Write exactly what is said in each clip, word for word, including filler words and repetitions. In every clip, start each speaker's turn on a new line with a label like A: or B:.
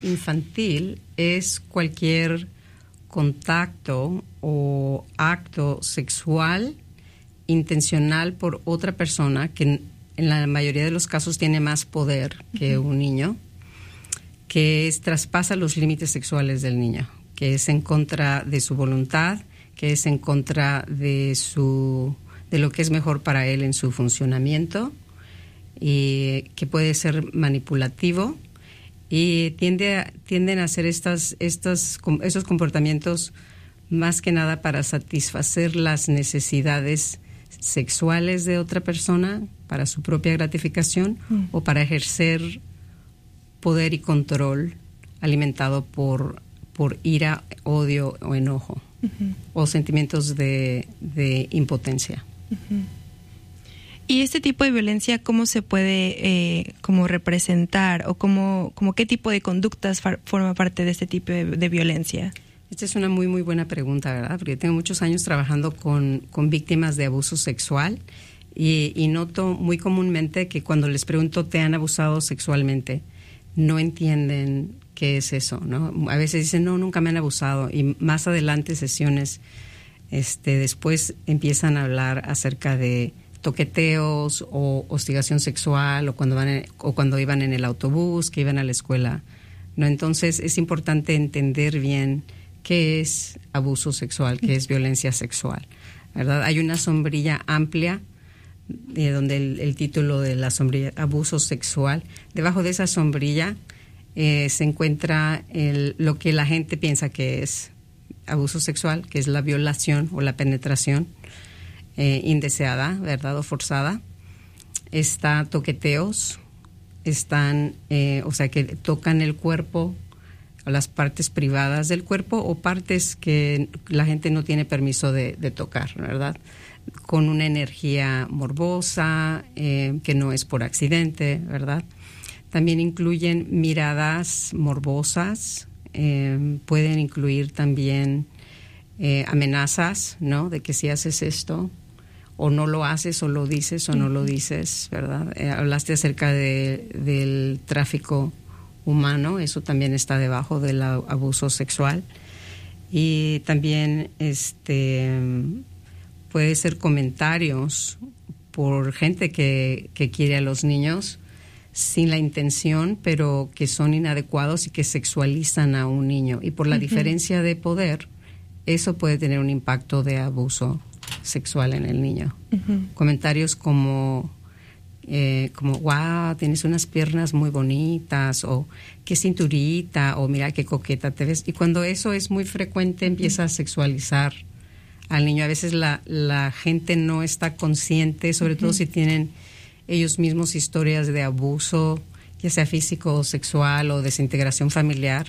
A: infantil es cualquier contacto o acto sexual intencional por otra persona que en, en la mayoría de los casos tiene más poder que uh-huh. un niño, que es, traspasa los límites sexuales del niño, que es en contra de su voluntad, que es en contra de su de lo que es mejor para él en su funcionamiento, y que puede ser manipulativo, y tiende a, tienden a hacer estas, estas, esos comportamientos más que nada para satisfacer las necesidades sexuales de otra persona, para su propia gratificación, mm. o para ejercer poder y control alimentado por, por ira, odio o enojo, uh-huh. o sentimientos de, de impotencia.
B: Uh-huh. ¿Y este tipo de violencia cómo se puede eh, como representar o cómo, como qué tipo de conductas far, forma parte de este tipo de, de violencia?
A: Esta es una muy, muy buena pregunta, ¿verdad? Porque tengo muchos años trabajando con, con víctimas de abuso sexual y, y noto muy comúnmente que cuando les pregunto, ¿te han abusado sexualmente?, no entienden qué es eso, ¿no? A veces dicen, no, nunca me han abusado, y más adelante sesiones, este, después empiezan a hablar acerca de toqueteos o hostigación sexual, o cuando van en, o cuando iban en el autobús, que iban a la escuela, ¿no? Entonces es importante entender bien qué es abuso sexual, qué es violencia sexual, ¿verdad? Hay una sombrilla amplia de donde el, el título de la sombrilla, abuso sexual. Debajo de esa sombrilla eh, se encuentra el, lo que la gente piensa que es abuso sexual, que es la violación o la penetración eh, indeseada, ¿verdad?, o forzada. Está toqueteos, están, eh, o sea, que tocan el cuerpo, o las partes privadas del cuerpo, o partes que la gente no tiene permiso de, de tocar, ¿verdad?, con una energía morbosa, eh, que no es por accidente, ¿verdad? También incluyen miradas morbosas, eh, pueden incluir también eh, amenazas, ¿no?, de que si haces esto, o no lo haces, o lo dices, o no lo dices, ¿verdad? Eh, hablaste acerca de, del tráfico humano, eso también está debajo del abuso sexual. Y también este puede ser comentarios por gente que, que quiere a los niños sin la intención, pero que son inadecuados y que sexualizan a un niño. Y por la uh-huh. diferencia de poder, eso puede tener un impacto de abuso sexual en el niño. Uh-huh. Comentarios como, eh, como, wow, tienes unas piernas muy bonitas, o qué cinturita, o mira qué coqueta te ves. Y cuando eso es muy frecuente, uh-huh. empieza a sexualizar al niño. A veces la, la gente no está consciente, sobre uh-huh. todo si tienen ellos mismos historias de abuso, ya sea físico o sexual, o desintegración familiar.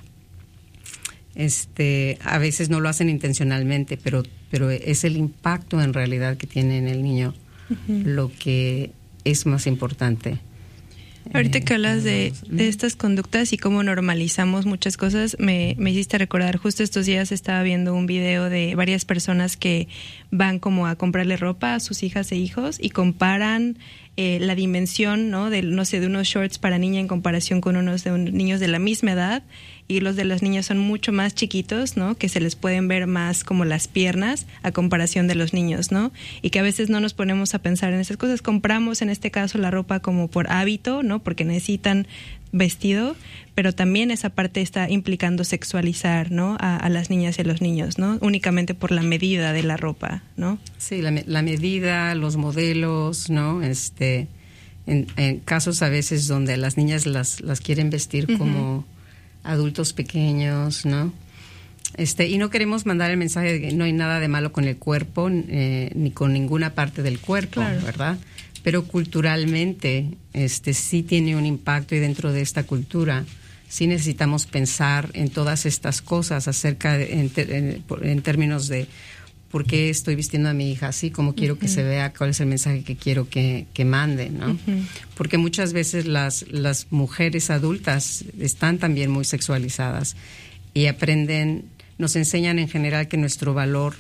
A: Este, a veces no lo hacen intencionalmente, pero, pero es el impacto en realidad que tiene en el niño uh-huh. lo que es más importante.
B: Ahorita que hablas de, de estas conductas y cómo normalizamos muchas cosas, me, me hiciste recordar, justo estos días estaba viendo un video de varias personas que van como a comprarle ropa a sus hijas e hijos y comparan eh, la dimensión, ¿no?, de, no sé, de unos shorts para niña en comparación con unos de un, niños de la misma edad, y los de los niños son mucho más chiquitos, ¿no?, que se les pueden ver más como las piernas a comparación de los niños, ¿no? Y que a veces no nos ponemos a pensar en esas cosas. Compramos en este caso la ropa como por hábito, ¿no?, porque necesitan vestido, pero también esa parte está implicando sexualizar, ¿no?, a, a las niñas y a los niños, ¿no?, únicamente por la medida de la ropa, ¿no?
A: Sí, la, la medida, los modelos, ¿no? Este, en, en casos a veces donde las niñas las, las quieren vestir uh-huh. como adultos pequeños, ¿no? Este, y no queremos mandar el mensaje de que no hay nada de malo con el cuerpo, eh, ni con ninguna parte del cuerpo, claro. ¿verdad? Pero culturalmente este, sí tiene un impacto, y dentro de esta cultura sí necesitamos pensar en todas estas cosas acerca de, en, en, en términos de por qué estoy vistiendo a mi hija así, cómo quiero uh-huh. que se vea, cuál es el mensaje que quiero que, que mande, ¿no? Uh-huh. Porque muchas veces las, las mujeres adultas están también muy sexualizadas y aprenden, nos enseñan en general que nuestro valor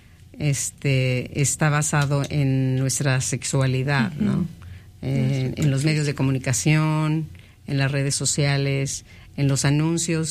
A: este está basado en nuestra sexualidad, uh-huh. ¿no? Eh, en los medios de comunicación, en las redes sociales, en los anuncios